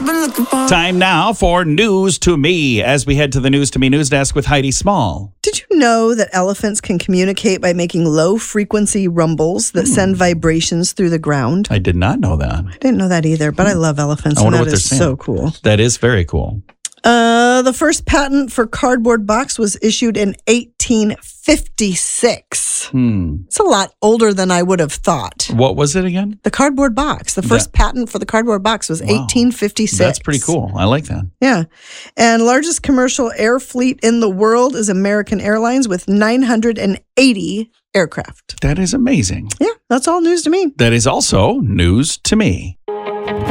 I've been looking for. Time now for News to Me as we head to the News to Me news desk with Heidi Small. Did you know that elephants can communicate by making low-frequency rumbles that send vibrations through the ground? I did not know that. I didn't know that either, but I love elephants, I wonder and what that they're is saying. so cool. That is very cool. The first patent for cardboard box was issued in 1856. It's a lot older than I would have thought. What was it again? The cardboard box. The first patent for the cardboard box was 1856. That's pretty cool. I like that. Yeah. And largest commercial air fleet in the world is American Airlines with 980 aircraft. That is amazing. Yeah, that's all news to me. That is also news to me.